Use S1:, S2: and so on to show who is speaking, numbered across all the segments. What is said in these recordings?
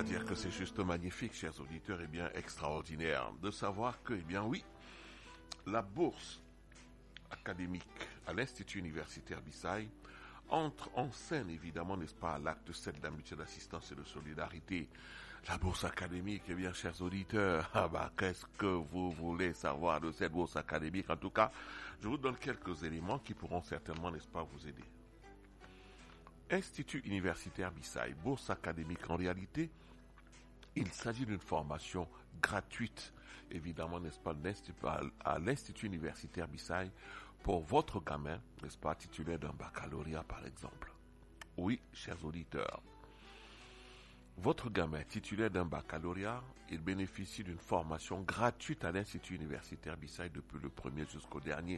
S1: va dire que c'est juste magnifique, chers auditeurs, et bien extraordinaire de savoir que, eh bien oui, la bourse académique à l'Institut universitaire Bissaï entre en scène, évidemment, n'est-ce pas, à l'acte 7 de la mutuelle d'assistance et de solidarité. La bourse académique, eh bien, chers auditeurs, qu'est-ce que vous voulez savoir de cette bourse académique? En tout cas, je vous donne quelques éléments qui pourront certainement, n'est-ce pas, vous aider. Institut universitaire Bissaï, bourse académique, en réalité, il s'agit d'une formation gratuite, évidemment, n'est-ce pas, à l'Institut universitaire Bissaï pour votre gamin, n'est-ce pas, titulaire d'un baccalauréat, par exemple. Oui, chers auditeurs, votre gamin titulaire d'un baccalauréat, il bénéficie d'une formation gratuite à l'Institut universitaire Bissaï depuis le premier jusqu'au dernier.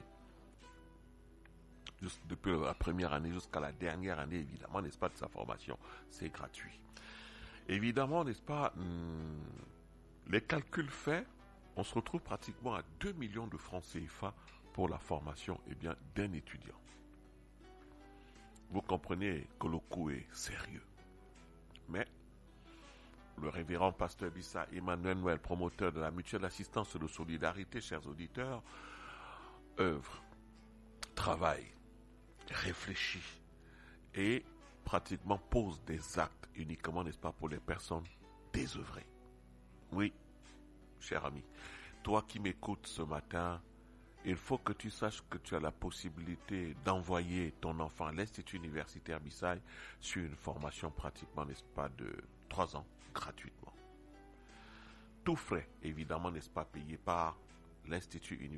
S1: Depuis la première année jusqu'à la dernière année, évidemment, n'est-ce pas, de sa formation, c'est gratuit. Évidemment, n'est-ce pas, les calculs faits, on se retrouve pratiquement à 2 millions de francs CFA pour la formation, eh bien, d'un étudiant. Vous comprenez que le coût est sérieux. Mais le révérend pasteur Bissa Emmanuel Noël, promoteur de la mutuelle d'assistance et de solidarité, chers auditeurs, œuvre, travaille, réfléchit et pratiquement pose des actes uniquement, n'est-ce pas, pour les personnes désœuvrées. Oui, cher ami, toi qui m'écoutes ce matin, il faut que tu saches que tu as la possibilité d'envoyer ton enfant à l'Institut universitaire Bissaï sur une formation pratiquement, n'est-ce pas, de 3 ans, gratuitement. Tout frais, évidemment, n'est-ce pas, payé par l'Institut universitaire